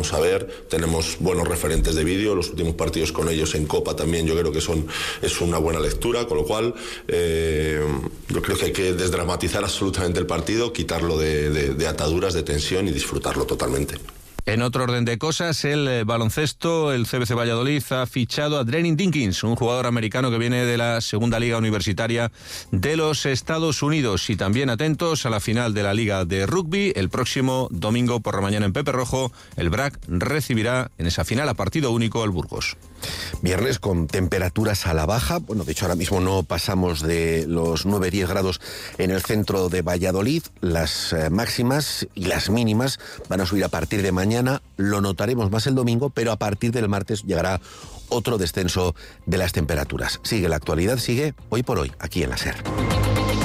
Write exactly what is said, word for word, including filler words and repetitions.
vamos a ver. Tenemos buenos referentes de vídeo, los últimos partidos con ellos en Copa también yo creo que son es una buena lectura, con lo cual eh, yo creo que hay que desdramatizar absolutamente el partido, quitarlo de, de, de ataduras, de tensión y disfrutarlo totalmente. En otro orden de cosas, el eh, baloncesto, el C B C Valladolid ha fichado a Drenin Dinkins, un jugador americano que viene de la segunda liga universitaria de los Estados Unidos. Y también atentos a la final de la liga de rugby. El próximo domingo por la mañana en Pepe Rojo, el B R A C recibirá en esa final a partido único al Burgos. Viernes con temperaturas a la baja. Bueno, de hecho ahora mismo no pasamos de los nueve a diez grados en el centro de Valladolid. Las eh, máximas y las mínimas van a subir a partir de mañana. Lo notaremos más el domingo, pero a partir del martes llegará otro descenso de las temperaturas. Sigue la actualidad, sigue Hoy por Hoy, aquí en la SER.